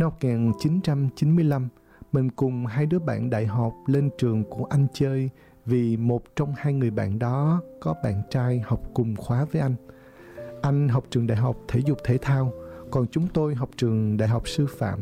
Năm 1995, mình cùng hai đứa bạn đại học lên trường của anh chơi vì một trong hai người bạn đó có bạn trai học cùng khóa với anh. Anh học trường đại học thể dục thể thao, còn chúng tôi học trường đại học sư phạm.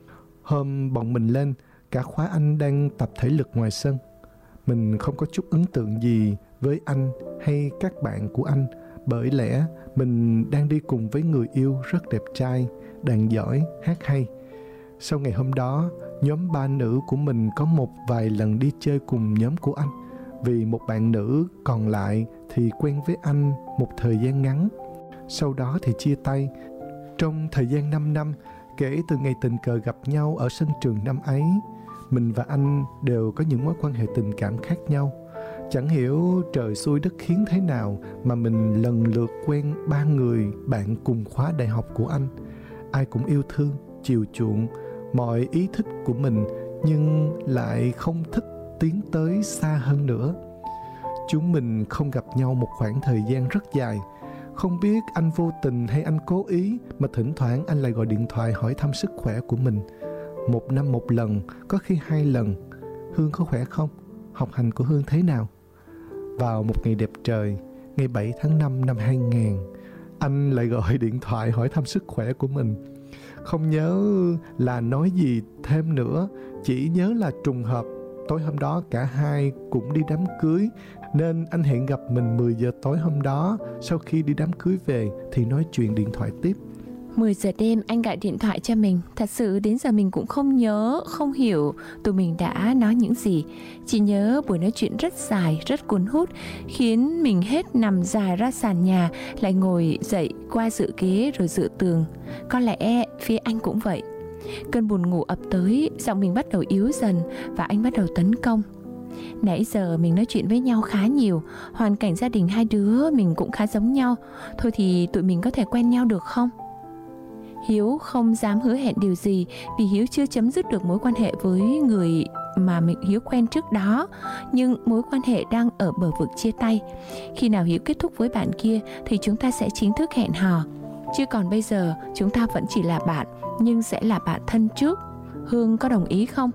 Hôm bọn mình lên, cả khóa anh đang tập thể lực ngoài sân. Mình không có chút ấn tượng gì với anh hay các bạn của anh, bởi lẽ mình đang đi cùng với người yêu rất đẹp trai, đàn giỏi, hát hay. Sau ngày hôm đó, nhóm ba nữ của mình có một vài lần đi chơi cùng nhóm của anh, vì một bạn nữ còn lại thì quen với anh một thời gian ngắn. Sau đó thì chia tay. Trong thời gian 5 năm, kể từ ngày tình cờ gặp nhau ở sân trường năm ấy, mình và anh đều có những mối quan hệ tình cảm khác nhau. Chẳng hiểu trời xui đất khiến thế nào mà mình lần lượt quen ba người bạn cùng khóa đại học của anh. Ai cũng yêu thương, chiều chuộng mọi ý thích của mình, nhưng lại không thích tiến tới xa hơn nữa. Chúng mình không gặp nhau một khoảng thời gian rất dài. Không biết anh vô tình hay anh cố ý mà thỉnh thoảng anh lại gọi điện thoại hỏi thăm sức khỏe của mình. Một năm một lần, có khi 2 lần. Hương có khỏe không? Học hành của Hương thế nào? Vào một ngày đẹp trời, ngày 7 tháng 5 năm 2000, anh lại gọi điện thoại hỏi thăm sức khỏe của mình. Không nhớ là nói gì thêm nữa, chỉ nhớ là trùng hợp tối hôm đó cả hai cũng đi đám cưới, nên anh hẹn gặp mình 10 giờ tối hôm đó. Sau khi đi đám cưới về thì nói chuyện điện thoại tiếp. 10 giờ đêm anh gọi điện thoại cho mình. Thật sự đến giờ mình cũng không nhớ, không hiểu tụi mình đã nói những gì. Chỉ nhớ buổi nói chuyện rất dài, rất cuốn hút, khiến mình hết nằm dài ra sàn nhà, lại ngồi dậy qua dựa ghế rồi dựa tường. Có lẽ phía anh cũng vậy. Cơn buồn ngủ ập tới, giọng mình bắt đầu yếu dần và anh bắt đầu tấn công. Nãy giờ mình nói chuyện với nhau khá nhiều, hoàn cảnh gia đình hai đứa mình cũng khá giống nhau. Thôi thì tụi mình có thể quen nhau được không? Hiếu không dám hứa hẹn điều gì vì Hiếu chưa chấm dứt được mối quan hệ với người mà Hiếu quen trước đó, nhưng mối quan hệ đang ở bờ vực chia tay. Khi nào Hiếu kết thúc với bạn kia thì chúng ta sẽ chính thức hẹn hò. Chứ còn bây giờ chúng ta vẫn chỉ là bạn, nhưng sẽ là bạn thân trước. Hương có đồng ý không?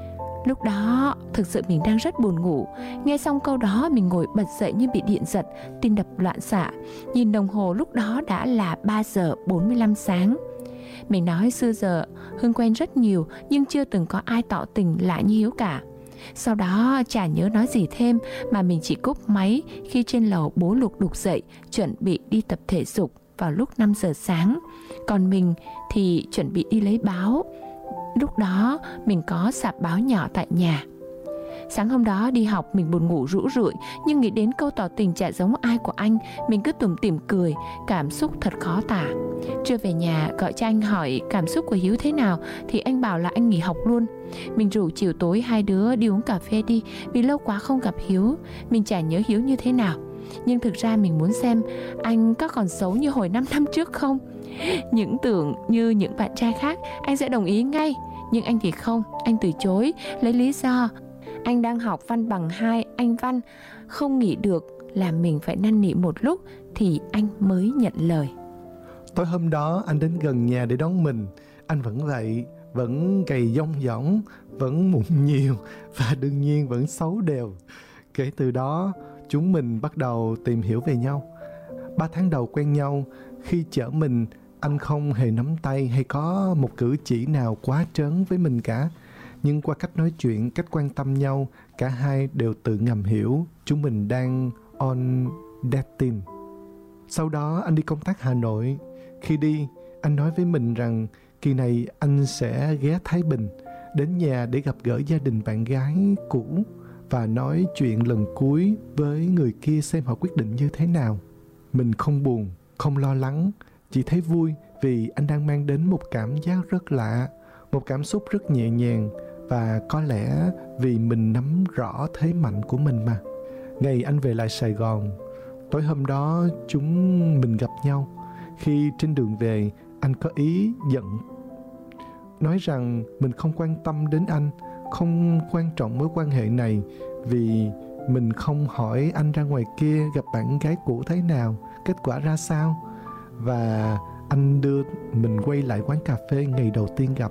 Lúc đó thực sự mình đang rất buồn ngủ. Nghe xong câu đó mình ngồi bật dậy như bị điện giật, tim đập loạn xạ. Nhìn đồng hồ lúc đó đã là 3 giờ 45 sáng. Mình nói xưa giờ Hương quen rất nhiều, nhưng chưa từng có ai tỏ tình lại như Hiếu cả. Sau đó chả nhớ nói gì thêm, mà mình chỉ cúp máy khi trên lầu bố Lục đục dậy chuẩn bị đi tập thể dục vào lúc 5 giờ sáng. Còn mình thì chuẩn bị đi lấy báo. Lúc đó mình có sạp báo nhỏ tại nhà. Sáng hôm đó đi học mình buồn ngủ rũ rượi, nhưng nghĩ đến câu tỏ tình chả giống ai của anh, mình cứ tủm tỉm cười, cảm xúc thật khó tả. Trưa về nhà gọi cho anh hỏi cảm xúc của Hiếu thế nào, thì anh bảo là anh nghỉ học luôn. Mình rủ chiều tối hai đứa đi uống cà phê đi, vì lâu quá không gặp Hiếu. Mình chả nhớ Hiếu như thế nào, nhưng thực ra mình muốn xem anh có còn xấu như hồi 5 năm trước không. Những tưởng như những bạn trai khác anh sẽ đồng ý ngay, nhưng anh thì không. Anh từ chối lấy lý do anh đang học văn bằng 2, anh văn không nghỉ được, làm mình phải năn nỉ một lúc thì anh mới nhận lời. Tối hôm đó anh đến gần nhà để đón mình. Anh vẫn vậy, vẫn gầy dong dỏng, vẫn mụn nhiều và đương nhiên vẫn xấu đều. Kể từ đó chúng mình bắt đầu tìm hiểu về nhau. 3 tháng đầu quen nhau, khi chở mình anh không hề nắm tay hay có một cử chỉ nào quá trớn với mình cả. Nhưng qua cách nói chuyện, cách quan tâm nhau, cả hai đều tự ngầm hiểu chúng mình đang on dating. Sau đó anh đi công tác Hà Nội. Khi đi, anh nói với mình rằng kỳ này anh sẽ ghé Thái Bình, đến nhà để gặp gỡ gia đình bạn gái cũ và nói chuyện lần cuối với người kia xem họ quyết định như thế nào. Mình không buồn, không lo lắng, chỉ thấy vui vì anh đang mang đến một cảm giác rất lạ, một cảm xúc rất nhẹ nhàng, và có lẽ vì mình nắm rõ thế mạnh của mình mà. Ngày anh về lại Sài Gòn, tối hôm đó chúng mình gặp nhau. Khi trên đường về, anh có ý giận, nói rằng mình không quan tâm đến anh, không quan trọng mối quan hệ này, vì mình không hỏi anh ra ngoài kia gặp bạn gái cũ thế nào, kết quả ra sao. Và anh đưa mình quay lại quán cà phê ngày đầu tiên gặp.